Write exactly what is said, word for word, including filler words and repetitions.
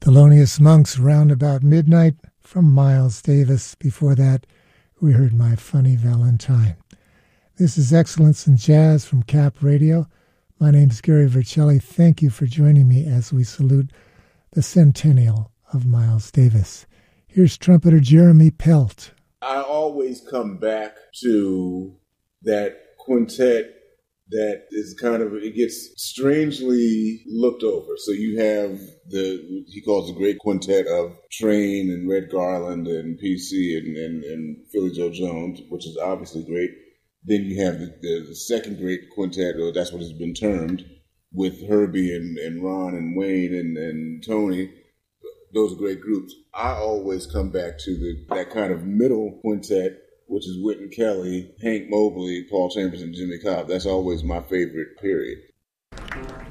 Thelonious Monk's Round About Midnight from Miles Davis. Before that, we heard My Funny Valentine. This is Excellence in Jazz from Cap Radio. My name is Gary Vercelli. Thank you for joining me as we salute the centennial of Miles Davis. Here's trumpeter Jeremy Pelt. I always come back to that quintet that is kind of, it gets strangely looked over. So you have the, he calls the great quintet of Train and Red Garland and P C and, and, and Philly Joe Jones, which is obviously great. Then you have the, the, the second great quintet, or that's what it's been termed, with Herbie and, and Ron and Wayne and, and Tony. Those are great groups. I always come back to the that kind of middle quintet, which is Wynton Kelly, Hank Mobley, Paul Chambers, and Jimmy Cobb. That's always my favorite period.